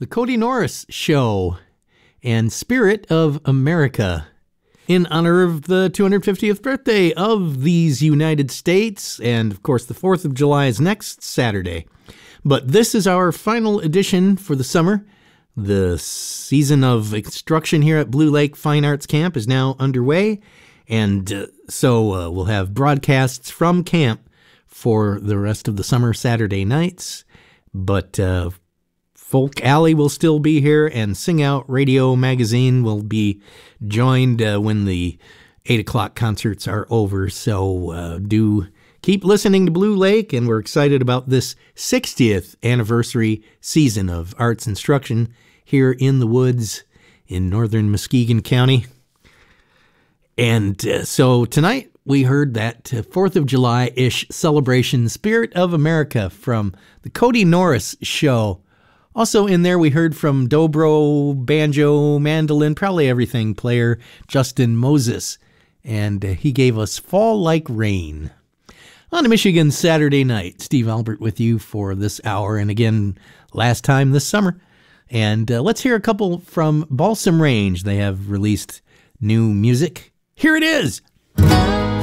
The Cody Norris Show and Spirit of America. In honor of the 250th birthday of these United States, and of course the 4th of July is next Saturday. But this is our final edition for the summer. The season of instruction here at Blue Lake Fine Arts Camp is now underway, and so we'll have broadcasts from camp for the rest of the summer Saturday nights. But Folk Alley will still be here, and Sing Out Radio Magazine will be joined when the 8 o'clock concerts are over. So do keep listening to Blue Lake, and we're excited about this 60th anniversary season of arts instruction here in the woods in northern Muskegon County. And so tonight we heard that 4th of July-ish celebration, Spirit of America, from the Cody Norris Show. Also in there we heard from dobro, banjo, mandolin, probably everything player Justin Moses. And he gave us Fall Like Rain. On to Michigan Saturday night. Steve Albert with you for this hour. And again, last time this summer. And let's hear a couple from Balsam Range. They have released new music. Here it is.